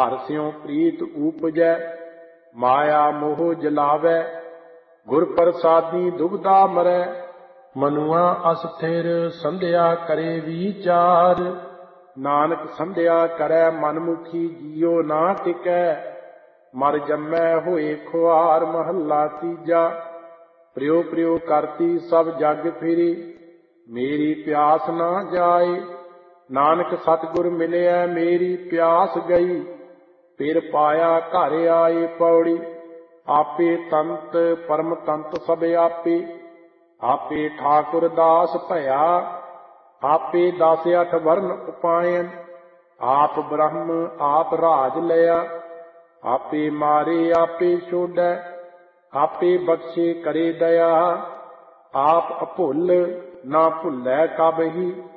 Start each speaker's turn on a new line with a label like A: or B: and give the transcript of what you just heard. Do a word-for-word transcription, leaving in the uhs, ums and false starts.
A: हर स्यों प्रीत उपजै, माया मोह जलावै, गुर प्रसादी दुबदा मरै। मनुआ अस्थिर संध्या करे विचार, नानक संध्या करै मनमुखी जियो ना टिकै। मर जम्मै होए खुआर महला तीजा, प्रियो प्रियो करती सब जग फिरी, मेरी प्यास ना जाए। नानक सतगुर मिलिया मेरी प्यास गई, फिर पाया घर आए। पौड़ी आपे तंत परम तंत सब आपे, आपे ठाकुर दास भया, आपे दस अठ वर्ण उपायन। आप ब्रह्म आप राज लिया, आपे मारे आपे छोड़ै, आपे बख्शे करे दया। आप अभुल ना भुलै कबहि,